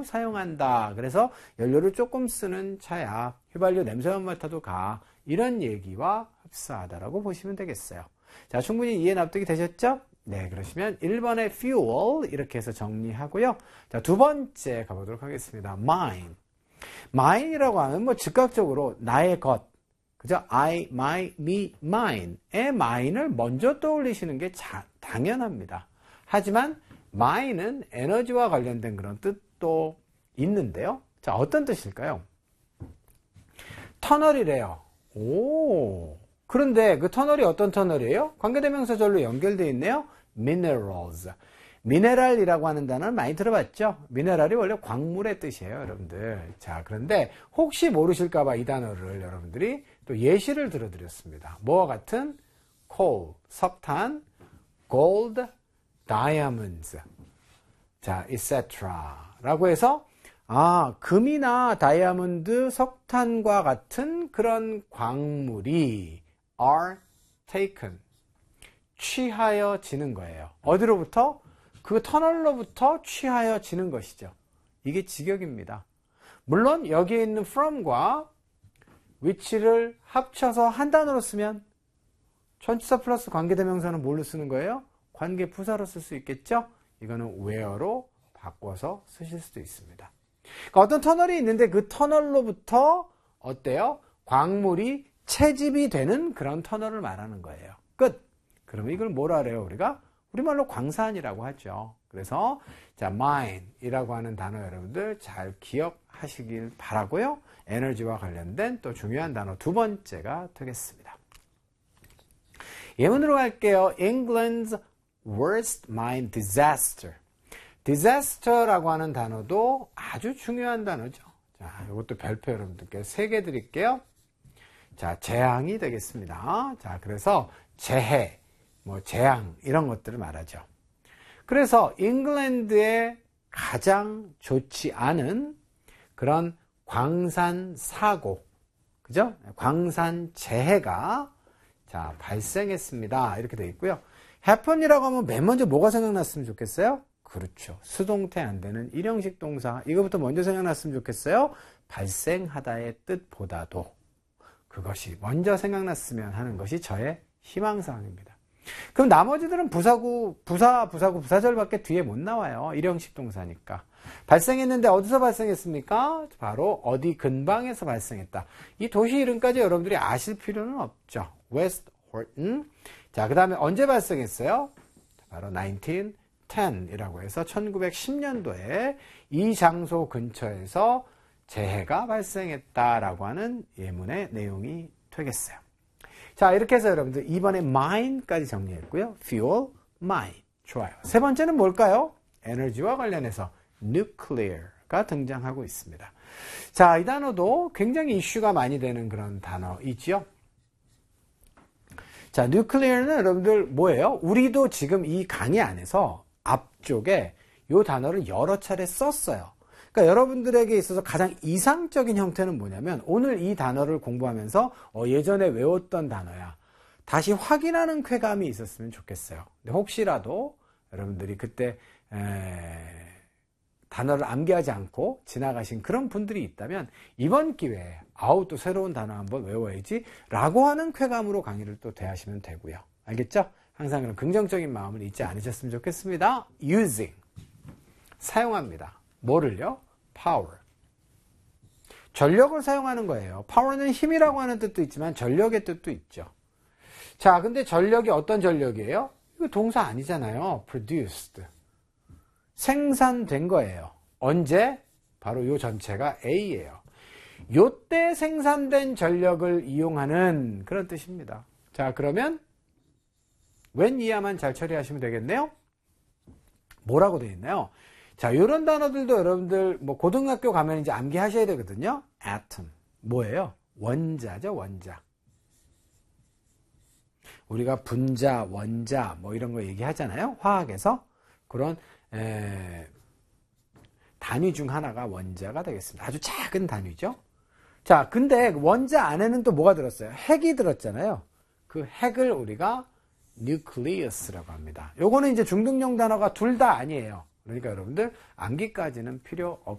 매우 사용한다. 그래서 연료를 조금 쓰는 차야. 휘발유 냄새만 맡아도 가. 이런 얘기와 흡사하다라고 보시면 되겠어요. 자, 충분히 이해 납득이 되셨죠? 네, 그러시면 1번의 fuel 이렇게 해서 정리하고요. 자, 두 번째 가보도록 하겠습니다. mine. mine이라고 하면 뭐 즉각적으로 나의 것, 그죠? I, my, me, mine의 mine을 먼저 떠올리시는 게 당연합니다. 하지만 mine은 에너지와 관련된 그런 뜻도 있는데요. 자, 어떤 뜻일까요? 터널이래요. 오, 그런데 그 터널이 어떤 터널이에요? 관계대명사절로 연결되어 있네요. minerals. 미네랄이라고 하는 단어는 많이 들어봤죠? 미네랄이 원래 광물의 뜻이에요, 여러분들. 자, 그런데 혹시 모르실까봐 이 단어를 여러분들이 또 예시를 들어드렸습니다. 뭐와 같은? coal, 석탄, gold, diamonds, 자, etc. 라고 해서 금이나 다이아몬드, 석탄과 같은 그런 광물이 are taken, 취하여지는 거예요. 어디로부터? 그 터널로부터 취하여지는 것이죠. 이게 직역입니다. 물론 여기에 있는 from과 which를 합쳐서 한 단어로 쓰면 전치사 플러스 관계대명사는 뭘로 쓰는 거예요? 관계부사로 쓸 수 있겠죠? 이거는 where로 바꿔서 쓰실 수도 있습니다. 그러니까 어떤 터널이 있는데 그 터널로부터 어때요? 광물이 채집이 되는 그런 터널을 말하는 거예요. 끝! 그러면 이걸 뭐라 그래요? 우리말로 광산이라고 하죠. 그래서 자, mine이라고 하는 단어 여러분들 잘 기억하시길 바라고요. 에너지와 관련된 또 중요한 단어 두 번째가 되겠습니다. 예문으로 갈게요. England's worst mine disaster. disaster라고 하는 단어도 아주 중요한 단어죠. 자, 이것도 별표 여러분들께 3개 드릴게요. 자, 재앙이 되겠습니다. 자, 그래서 재해, 재앙 이런 것들을 말하죠. 그래서 잉글랜드에 가장 좋지 않은 그런 광산 사고, 그죠? 광산 재해가 자, 발생했습니다. 이렇게 되어 있고요. happen이라고 하면 맨 먼저 뭐가 생각났으면 좋겠어요? 그렇죠. 수동태 안 되는 일형식 동사. 이거부터 먼저 생각났으면 좋겠어요. 발생하다의 뜻보다도 그것이 먼저 생각났으면 하는 것이 저의 희망사항입니다. 그럼 나머지들은 부사절밖에 뒤에 못 나와요. 일형식 동사니까. 발생했는데 어디서 발생했습니까? 바로 어디 근방에서 발생했다. 이 도시 이름까지 여러분들이 아실 필요는 없죠. West Horton. 자, 그 다음에 언제 발생했어요? 바로 1910이라고 해서 1910년도에 이 장소 근처에서 재해가 발생했다라고 하는 예문의 내용이 되겠어요. 자, 이렇게 해서 여러분들 이번에 mine까지 정리했고요. fuel, mine. 좋아요. 세 번째는 뭘까요? 에너지와 관련해서 nuclear가 등장하고 있습니다. 자, 이 단어도 굉장히 이슈가 많이 되는 그런 단어이지요. 자, nuclear는 여러분들 뭐예요? 우리도 지금 이 강의 안에서 앞쪽에 이 단어를 여러 차례 썼어요. 그러니까 여러분들에게 있어서 가장 이상적인 형태는 뭐냐면 오늘 이 단어를 공부하면서 예전에 외웠던 단어야. 다시 확인하는 쾌감이 있었으면 좋겠어요. 근데 혹시라도 여러분들이 그때 단어를 암기하지 않고 지나가신 그런 분들이 있다면 이번 기회에 또 새로운 단어 한번 외워야지 라고 하는 쾌감으로 강의를 또 대하시면 되고요. 알겠죠? 항상 그런 긍정적인 마음을 잊지 않으셨으면 좋겠습니다. using. 사용합니다. 뭐를요? power. 전력을 사용하는 거예요. power는 힘이라고 하는 뜻도 있지만 전력의 뜻도 있죠. 자, 근데 전력이 어떤 전력이에요? 이거 동사 아니잖아요. produced. 생산된 거예요. 언제? 바로 요 전체가 A예요. 요때 생산된 전력을 이용하는 그런 뜻입니다. 자, 그러면 when 이하만 잘 처리하시면 되겠네요. 뭐라고 되어 있나요? 자, 요런 단어들도 여러분들 고등학교 가면 이제 암기하셔야 되거든요. atom. 뭐예요? 원자죠, 원자. 우리가 분자, 원자 이런 거 얘기하잖아요. 화학에서. 그런 단위 중 하나가 원자가 되겠습니다. 아주 작은 단위죠. 자, 근데 원자 안에는 또 뭐가 들었어요? 핵이 들었잖아요. 그 핵을 우리가 nucleus라고 합니다. 요거는 이제 중등용 단어가 둘 다 아니에요. 그러니까 여러분들 암기까지는 필요